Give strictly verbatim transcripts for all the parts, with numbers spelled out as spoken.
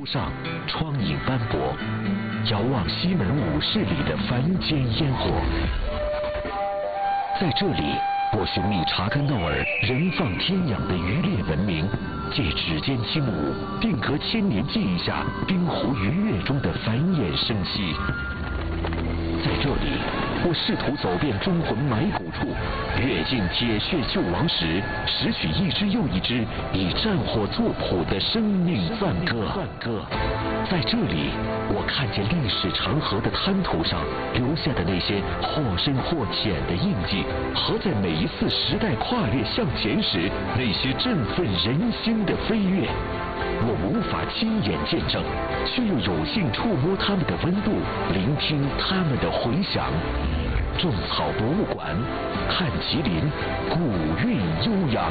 上，窗影斑驳，遥望西门武士里的凡间烟火。在这里，我寻觅查干诺尔人放天养的渔猎文明，借指尖轻舞，定格千年记忆下冰湖鱼跃中的繁衍生息。在这里，我试图走遍忠魂埋骨处，阅尽铁血救亡时，拾取一支又一支以战火作谱的生命赞歌。在这里，我看见历史长河的滩涂上留下的那些或深或浅的印记，和在每一次时代跨越向前时那些振奋人心的飞跃。我无法亲眼见证，却又有幸触摸它们的温度，聆听它们的回响。种草博物馆，看麒麟，古韵悠扬。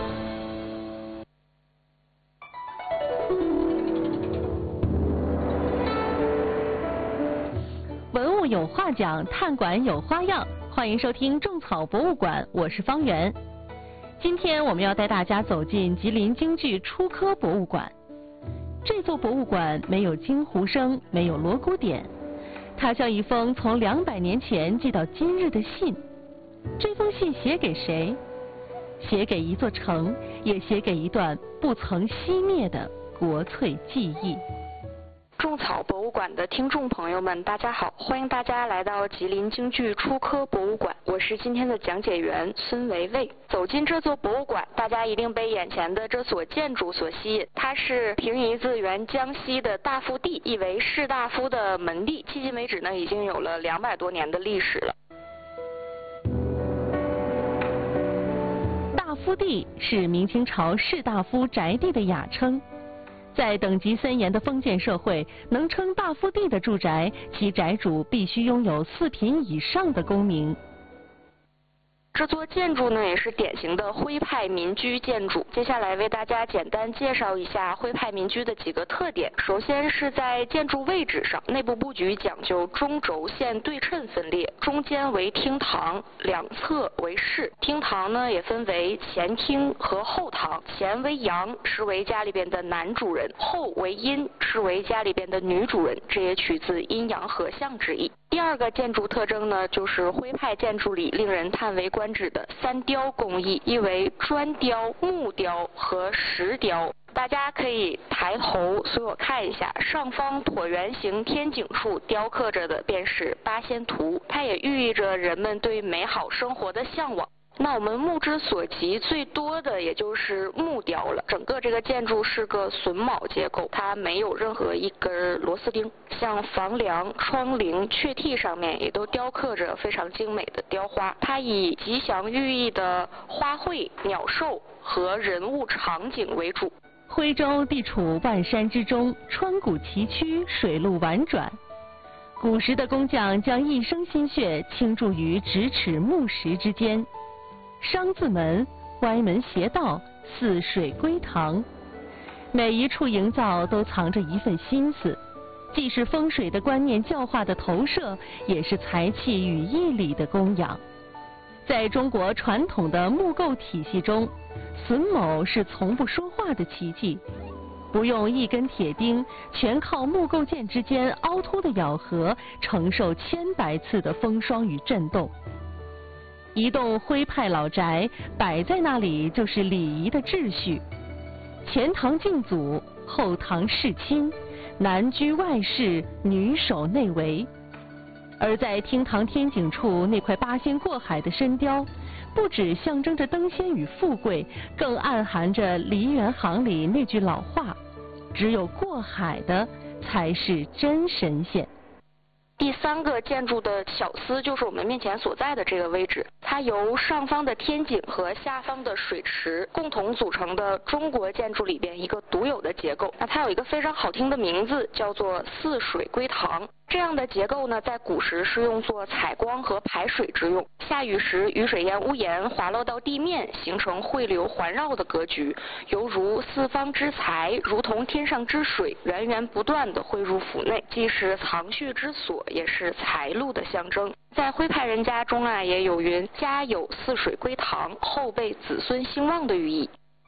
文物有话讲，探馆有花样，欢迎收听种草博物馆，我是方圆。今天我们要带大家走进吉林京剧初科博物馆。这座博物馆没有金湖声，没有锣鼓点，它像一封从两百年前寄到今日的信。这封信写给谁？写给一座城，也写给一段不曾熄灭的国粹记忆。 种草博物馆的听众朋友们，大家好，欢迎大家来到吉林京剧初科博物馆，我是今天的讲解员孙维维。走进这座博物馆，大家一定被眼前的这所建筑所吸引。它是平夷自原江西的大夫第，意为士大夫的门第，迄今为止呢，已经有了两百多年的历史了。 大夫第是明清朝士大夫宅地的雅称。在等级森严的封建社会，能称大夫第的住宅，其宅主必须拥有四品以上的功名。 这座建筑呢，也是典型的徽派民居建筑。接下来为大家简单介绍一下徽派民居的几个特点。首先是在建筑位置上，内部布局讲究中轴线对称分裂，中间为厅堂，两侧为室。厅堂呢也分为前厅和后堂，前为阳，是为家里边的男主人；后为阴，是为家里边的女主人。这也取自阴阳合相之意。第二个建筑特征呢，就是徽派建筑里令人叹为观止的三雕工艺，意为砖雕、木雕和石雕。大家可以抬头随我看一下，上方椭圆形天井处雕刻着的便是八仙图，它也寓意着人们对美好生活的向往。那我们目之所及最多的也就是木雕了。整个这个建筑是个榫卯结构，它没有任何一根螺丝钉。像房梁、窗棂、雀替上面也都雕刻着非常精美的雕花。它以吉祥寓意的花卉、鸟兽和人物场景为主。 徽州地处万山之中，川谷崎岖，水路婉转。古时的工匠将一生心血倾注于咫尺木石之间。商字门、歪门邪道、泗水归堂，每一处营造都藏着一份心思，既是风水的观念教化的投射，也是财气与义理的供养。在中国传统的木构体系中，榫卯是从不说话的奇迹，不用一根铁钉，全靠木构件之间凹凸的咬合，承受千百次的风霜与震动。一栋徽派老宅摆在那里就是礼仪的秩序，前堂敬祖，后堂侍亲，男居外室，女守内围。而在厅堂天井处那块八仙过海的深雕，不只象征着登仙与富贵，更暗含着梨园行里那句老话：只有过海的才是真神仙。 第三个建筑的小司就是我们面前所在的这个位置，它由上方的天井和下方的水池共同组成的中国建筑里边一个独有的结构。那它有一个非常好听的名字，叫做泗水归堂。这样的结构呢，在古时是用作采光和排水之用。下雨时，雨水沿屋檐滑落到地面，形成汇流环绕的格局，犹如四方之财，如同天上之水，源源不断地汇入府内，既是藏蓄之所，也是财路的象征。在徽派人家中啊，也有云家有泗水归堂，后辈子孙兴旺的寓意。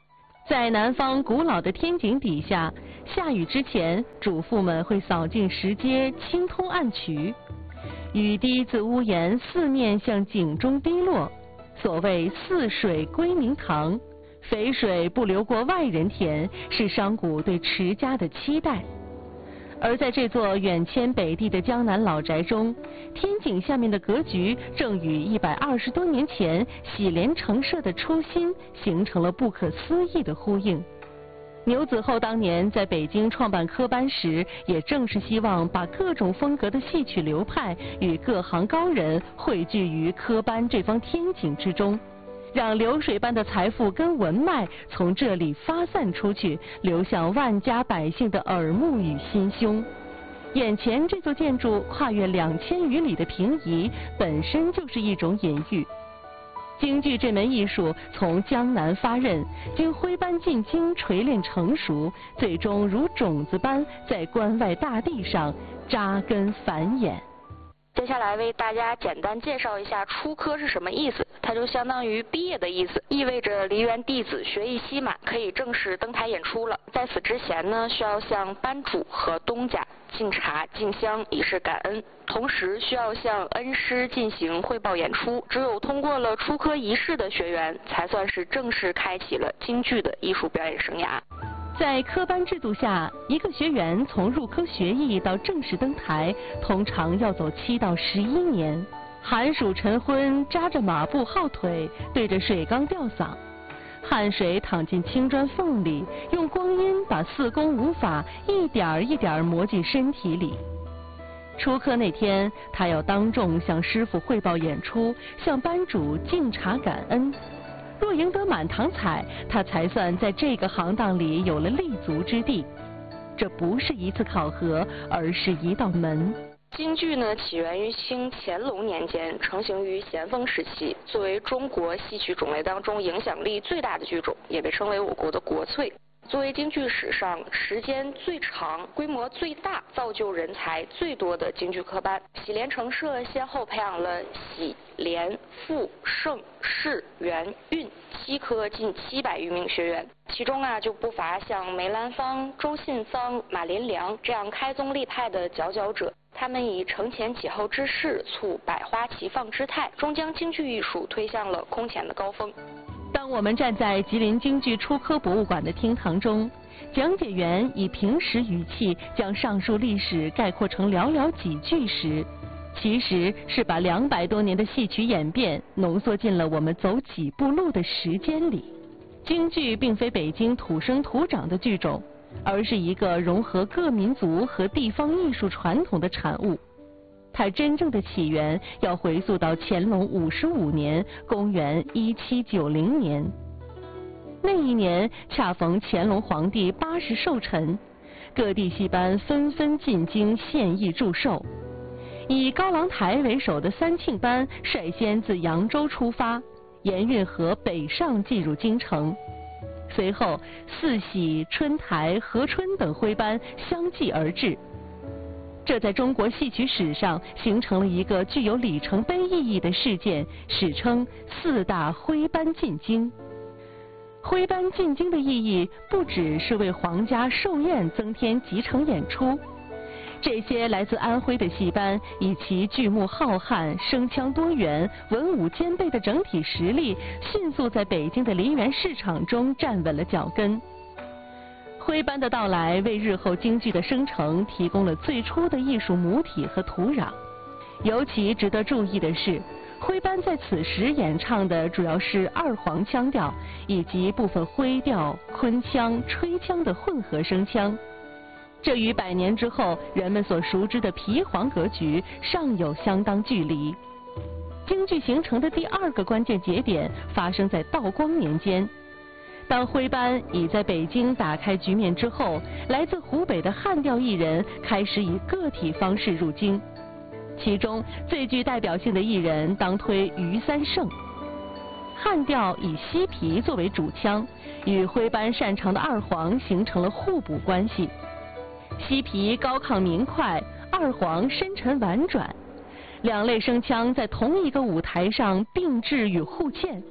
在南方古老的天井底下，下雨之前，主妇们会扫净石阶，清通暗渠。雨滴自屋檐四面向井中滴落，所谓四水归明堂，肥水不流过外人田，是商贾对持家的期待。而在这座远迁北地的江南老宅中，天井下面的格局正与一百二十多年前喜莲城社的初心形成了不可思议的呼应。牛子厚当年在北京创办科班时，也正是希望把各种风格的戏曲流派与各行高人汇聚于科班这方天井之中，让流水般的财富跟文脉从这里发散出去，流向万家百姓的耳目与心胸。眼前这座建筑跨越两千余里的平移，本身就是一种隐喻。京剧这门艺术从江南发轫，经徽班进京锤炼成熟，最终如种子般在关外大地上扎根繁衍。 接下来为大家简单介绍一下初科是什么意思，它就相当于毕业的意思，意味着梨园弟子学艺期满，可以正式登台演出了。在此之前呢，需要向班主和东家敬茶敬香以示感恩，同时需要向恩师进行汇报演出。只有通过了初科仪式的学员，才算是正式开启了京剧的艺术表演生涯。 在科班制度下，一个学员从入科学艺到正式登台，通常要走七到十一年。寒暑晨昏，扎着马步号腿，对着水缸吊嗓，汗水淌进青砖缝里，用光阴把四功五法一点儿一点儿磨进身体里。初科那天，他要当众向师傅汇报演出，向班主敬茶感恩。若赢得满堂彩，他才算在这个行当里有了立足之地。这不是一次考核，而是一道门。 京剧呢，起源于清乾隆年间，成型于咸丰时期。作为中国戏曲种类当中影响力最大的剧种，也被称为我国的国粹。作为京剧史上时间最长、规模最大、造就人才最多的京剧科班，喜莲城社先后培养了喜、莲、傅、盛、世、元、韵七科近七百余名学员，其中啊就不乏像梅兰芳、周信芳、马连良这样开宗立派的佼佼者。他们以承前启后之势，促百花齐放之态，终将京剧艺术推向了空前的高峰。 当我们站在吉林京剧初科博物馆的厅堂中，讲解员以平实语气将上述历史概括成寥寥几句时，其实是把两百多年的戏曲演变浓缩进了我们走几步路的时间里。京剧并非北京土生土长的剧种，而是一个融合各民族和地方艺术传统的产物。它真正的起源要回溯到乾隆五十五年，公元一七九零年。那一年恰逢乾隆皇帝八十寿辰，各地戏班纷纷进京献艺祝寿。以高郎台为首的三庆班率先自扬州出发，沿运河北上进入京城。随后，四喜、春台、和春等徽班相继而至。这在中国戏曲史上形成了一个具有里程碑意义的事件，史称四大徽班进京。徽班进京的意义不只是为皇家寿宴增添几场演出，这些来自安徽的戏班以其剧目浩瀚、声腔多元、文武兼备的整体实力，迅速在北京的梨园市场中站稳了脚跟。徽班的到来为日后京剧的生成提供了最初的艺术母体和土壤。尤其值得注意的是，徽班在此时演唱的主要是二黄腔调以及部分徽调、昆腔、吹腔的混合声腔，这与百年之后人们所熟知的皮黄格局尚有相当距离。京剧形成的第二个关键节点发生在道光年间。当徽班已在北京打开局面之后，来自湖北的汉调艺人开始以个体方式入京，其中最具代表性的艺人当推于三胜。汉调以西皮作为主腔，与徽班擅长的二黄形成了互补关系。西皮高亢明快，二黄深沉婉转，两类声腔在同一个舞台上并置与互嵌，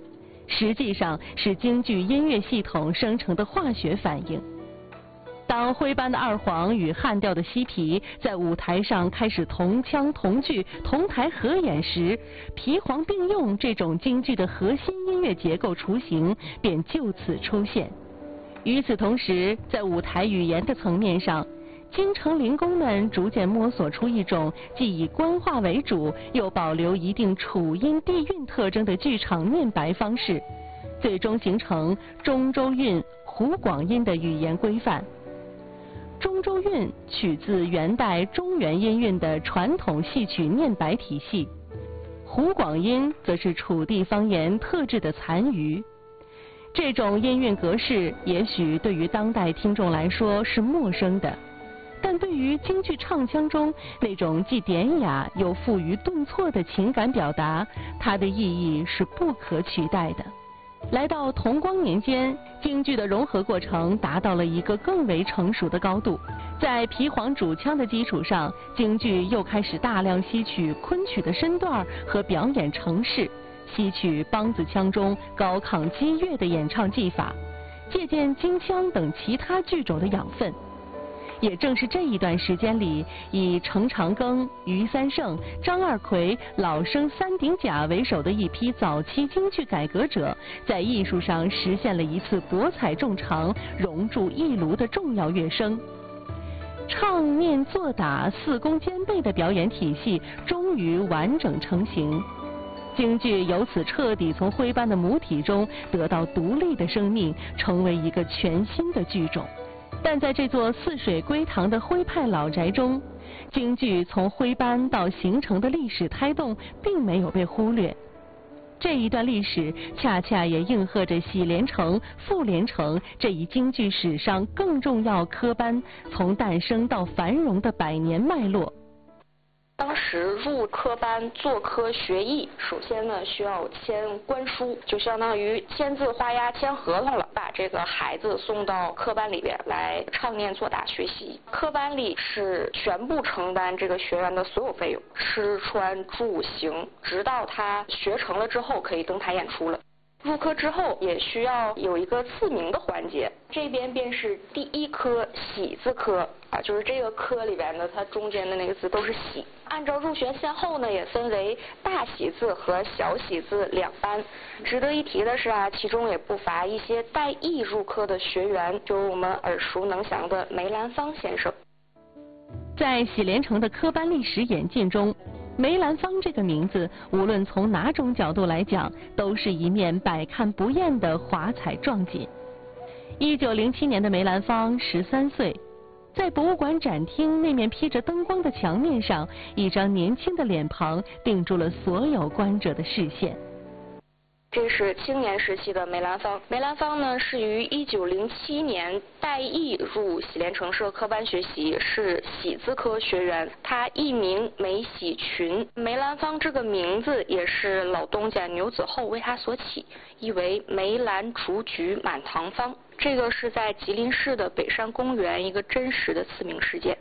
实际上是京剧音乐系统生成的化学反应。当徽班的二黄与汉调的西皮在舞台上开始同腔同句同台合演时，皮黄并用这种京剧的核心音乐结构雏形便就此出现。与此同时，在舞台语言的层面上，京城伶工们逐渐摸索出一种既以官话为主，又保留一定楚音地韵特征的剧场念白方式，最终形成中州韵、湖广音的语言规范。中州韵取自元代中原音韵的传统戏曲念白体系，湖广音则是楚地方言特质的残余。这种音韵格式也许对于当代听众来说是陌生的，但对于京剧唱腔中那种既典雅又富于顿挫的情感表达，它的意义是不可取代的。来到同光年间，京剧的融合过程达到了一个更为成熟的高度。在皮黄主腔的基础上，京剧又开始大量吸取昆曲的身段和表演程式，吸取梆子腔中高亢激越的演唱技法，借鉴京腔等其他剧种的养分。也正是这一段时间里，以程长庚、于三胜、张二奎、老生三鼎甲为首的一批早期京剧改革者，在艺术上实现了一次博采众长、融铸一炉的重要跃升。唱念做打四功兼备的表演体系终于完整成型，京剧由此彻底从徽班的母体中得到独立的生命，成为一个全新的剧种。但在这座似水归堂的徽派老宅中，京剧从徽班到形成的历史胎动并没有被忽略。这一段历史恰恰也应和着喜连城、傅连城这一京剧史上更重要科班从诞生到繁荣的百年脉络。 当时入科班做科学艺，首先呢需要签官书，就相当于签字画押签合同了，把这个孩子送到科班里边来唱念做打学习。科班里是全部承担这个学员的所有费用，吃穿住行，直到他学成了之后可以登台演出了。入科之后也需要有一个赐名的环节，这边便是第一科喜字科啊，就是这个科里边的它中间的那个字都是喜。按照入学先后呢，也分为大喜字和小喜字两班。值得一提的是啊，其中也不乏一些带艺入科的学员，就是我们耳熟能详的梅兰芳先生。 在喜连城的科班历史演进中，梅兰芳这个名字，无论从哪种角度来讲，都是一面百看不厌的华彩壮锦。一九零七年的梅兰芳十三岁，在博物馆展厅那面披着灯光的墙面上，一张年轻的脸庞定住了所有观者的视线。 这是青年时期的梅兰芳。梅兰芳呢是于一九零七年带艺入喜连城社科班学习，是喜字科学员。他艺名梅喜群。梅兰芳这个名字也是老东家牛子厚为他所起，意为梅兰竹菊满堂芳。这个是在吉林市的北山公园一个真实的赐名事件。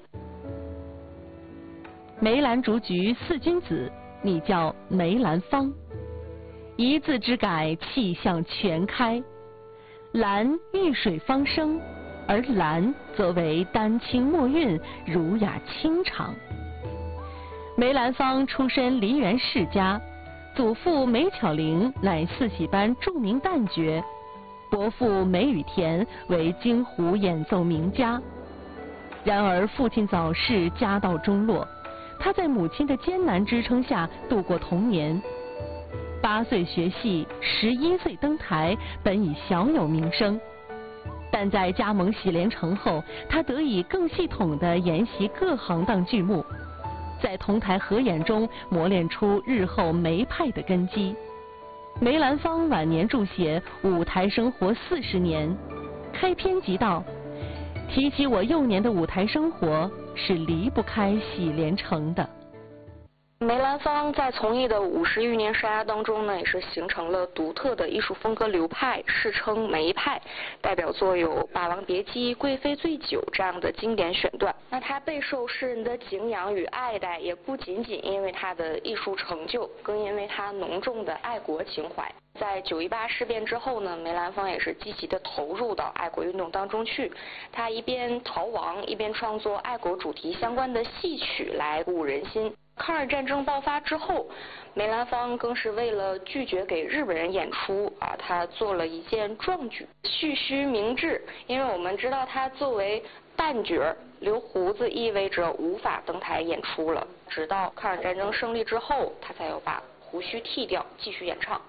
梅兰竹菊四君子，你叫梅兰芳。一字之改，气象全开。兰遇水方生，而兰则为丹青墨韵，儒雅清长。梅兰芳出身梨园世家，祖父梅巧玲乃四喜班著名旦角，伯父梅雨田为京胡演奏名家。然而父亲早逝，家道中落，他在母亲的艰难支撑下度过童年。八岁学戏，十一岁登台，本已小有名声。但在加盟喜连城后，他得以更系统地研习各行当剧目，在同台合演中磨练出日后梅派的根基。梅兰芳晚年注写《舞台生活四十年》，开篇即道：提起我幼年的舞台生活，是离不开喜连城的。 梅兰芳在从艺的五十余年生涯当中呢，也是形成了独特的艺术风格流派，世称梅派。代表作有《霸王别姬》《贵妃醉酒》这样的经典选段。那他备受世人的敬仰与爱戴，也不仅仅因为他的艺术成就，更因为他浓重的爱国情怀。在九一八事变之后呢，梅兰芳也是积极的投入到爱国运动当中去。他一边逃亡，一边创作爱国主题相关的戏曲来鼓舞人心。抗日战争爆发之后，梅兰芳更是为了拒绝给日本人演出啊，他做了一件壮举，蓄须明志。因为我们知道他作为旦角，留胡子意味着无法登台演出了。直到抗日战争胜利之后，他才有把胡须剃掉，继续演唱。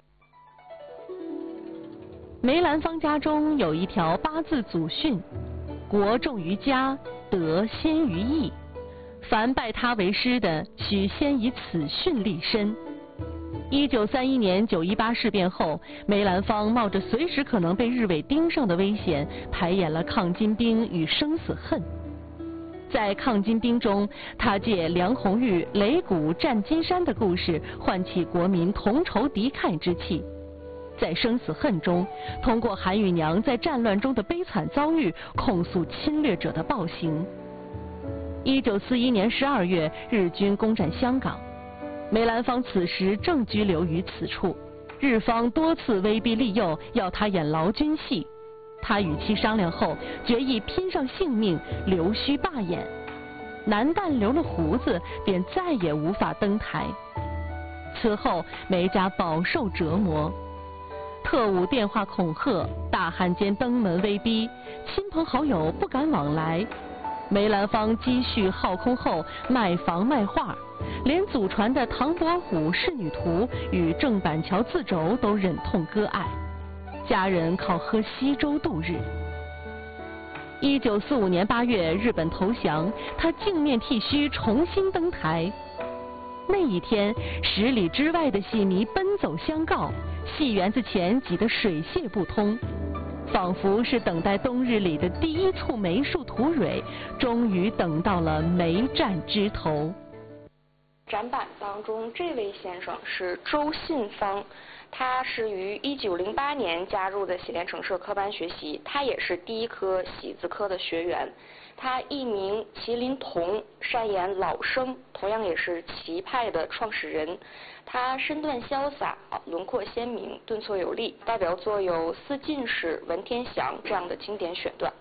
梅兰芳家中有一条八字祖训：国重于家，德先于义。凡拜他为师的，须先以此训立身。一九三一年九一八事变后，梅兰芳冒着随时可能被日伪盯上的危险，排演了《抗金兵与生死恨》。在《抗金兵》中，他借梁红玉擂鼓战金山的故事，唤起国民同仇敌忾之气。在《生死恨》中，通过韩玉娘在战乱中的悲惨遭遇，控诉侵略者的暴行。一九四一年十二月，日军攻占香港，梅兰芳此时正居留于此处，日方多次威逼利诱，要他演劳军戏。他与其商量后，决意拼上性命留须罢演。男旦留了胡子，便再也无法登台。此后，梅家饱受折磨，特务电话恐吓，大汉奸登门威逼，亲朋好友不敢往来。梅兰芳积蓄耗空后，卖房卖画，连祖传的唐伯虎仕女图与郑板桥自轴都忍痛割爱，家人靠喝稀粥度日。一九四五年八月，日本投降，他镜面剃须重新登台。那一天，十里之外的戏迷奔走相告，戏园子前挤得水泄不通。仿佛是等待冬日里的第一簇梅树吐蕊，终于等到了梅战枝头。 展板当中，这位先生是周信芳，他是于一九零八年加入的喜连成社科班学习，他也是第一科喜字科的学员。他艺名麒麟童，擅演老生，同样也是棋派的创始人。他身段潇洒，轮廓鲜明，顿挫有力，代表作有《四进士》《文天祥》这样的经典选段。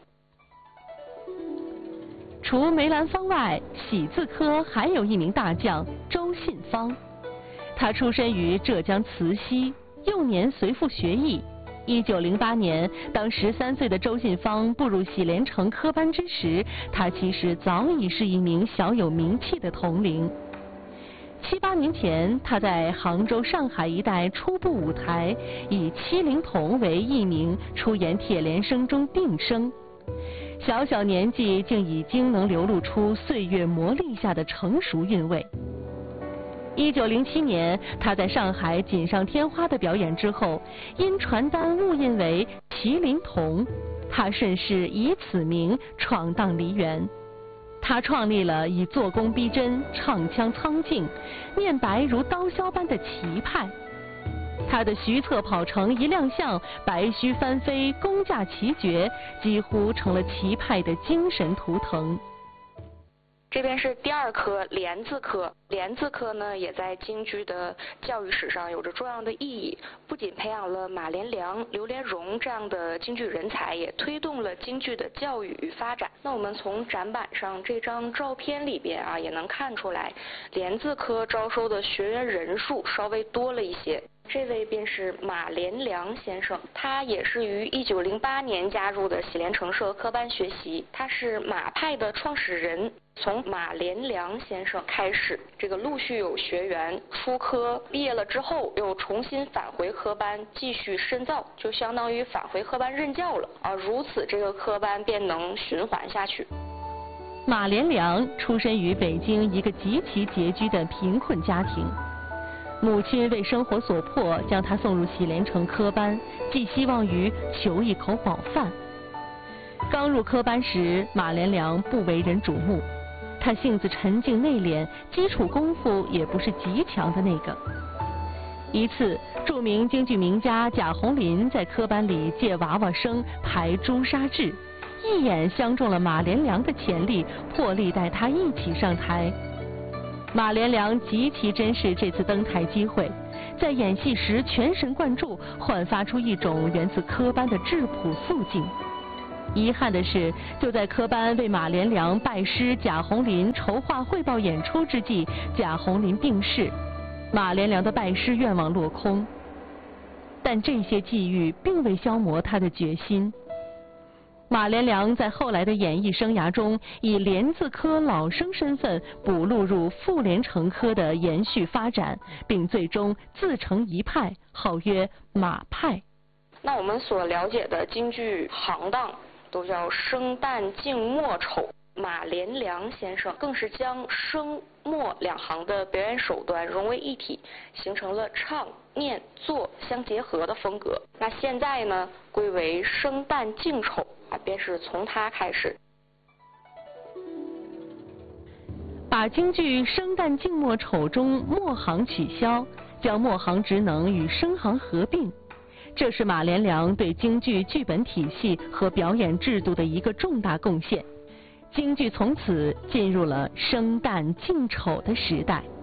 除梅兰芳外，喜字科还有一名大将周信芳。他出身于浙江慈溪，幼年随父学艺。一九零八年，当十三岁的周信芳步入喜连成科班之时，他其实早已是一名小有名气的童龄。七八年前，他在杭州、上海一带初步舞台，以七龄童为艺名出演《铁连生》中定生。小小年纪竟已经能流露出岁月磨砺下的成熟韵味。一九零七年，他在上海锦上添花的表演之后，因传单误印为麒麟童，他顺势以此名闯荡梨园。他创立了以做工逼真、唱腔苍劲、面白如刀削般的棋派。他的徐策跑城一亮相，白须翻飞，功架奇绝，几乎成了棋派的精神图腾。 这边是第二科连字科，连字科呢也在京剧的教育史上有着重要的意义，不仅培养了马连良、刘连荣这样的京剧人才，也推动了京剧的教育与发展。那我们从展板上这张照片里边啊，也能看出来，连字科招收的学员人数稍微多了一些。这位便是马连良先生，他也是于一九零八年加入的喜连成社科班学习，他是马派的创始人。从马连良先生开始，这个陆续有学员出科，毕业了之后又重新返回科班继续深造，就相当于返回科班任教了啊。如此这个科班便能循环下去。 马连良出身于北京一个极其拮据的贫困家庭，母亲为生活所迫，将他送入喜连成科班，寄希望于求一口饱饭。刚入科班时，马连良不为人瞩目。 他性子沉静内敛，基础功夫也不是极强的那个。一次，著名京剧名家贾洪林在科班里借娃娃声排朱砂痣，一眼相中了马连良的潜力，破例带他一起上台。马连良极其珍视这次登台机会，在演戏时全神贯注，焕发出一种源自科班的质朴素净。遗憾的是，就在科班为马连良拜师贾洪林筹划汇报演出之际，贾洪林病逝，马连良的拜师愿望落空。但这些际遇并未消磨他的决心。马连良在后来的演艺生涯中，以连字科老生身份补录入妇联成科的延续发展，并最终自成一派，号曰马派。 那我们所了解的京剧行当都叫生旦净末丑，马连良先生更是将生末两行的表演手段融为一体，形成了唱念做相结合的风格。那现在呢，归为生旦净丑啊，便是从他开始， 把京剧生旦净末丑中末行取消，将末行职能与生行合并。这是马连良对京剧剧本体系和表演制度的一个重大贡献。京剧从此进入了生旦净丑的时代。